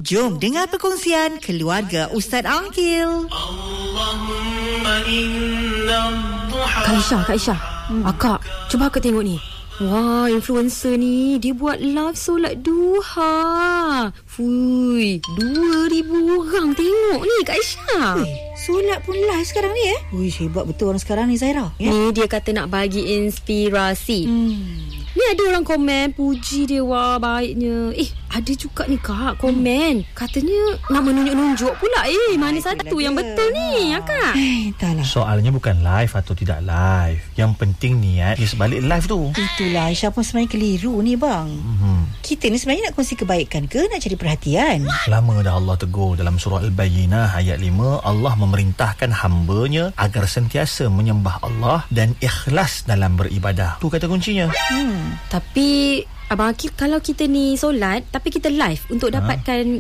Jom dengar perkongsian keluarga Ustaz Angkil. Kak Aisyah, Akak, cuba akak tengok ni. Wah, influencer ni dia buat live solat duha. Fui, 2,000 orang tengok ni Kak Aisyah. Solat pun live sekarang ni Ui, hebat betul orang sekarang ni, Zaira. Ni dia kata nak bagi inspirasi. Ni ada orang komen puji dia, wah baiknya. Ada juga ni Kak komen katanya nak menunjuk-nunjuk pula. Mana satu yang betul ni Kak? Entahlah. Soalnya bukan live atau tidak live. Yang penting niat di sebalik live tu. Itulah Aisyah pun sebenarnya keliru ni bang. Kita ni sebenarnya nak kongsi kebaikan ke nak cari perhatian? Lama dah Allah tegur dalam surah Al-Bayyinah ayat 5. Allah memerintahkan hamba-Nya agar sentiasa menyembah Allah dan ikhlas dalam beribadah. Tu kata kuncinya. Tapi Abang Akil, kalau kita ni solat tapi kita live untuk dapatkan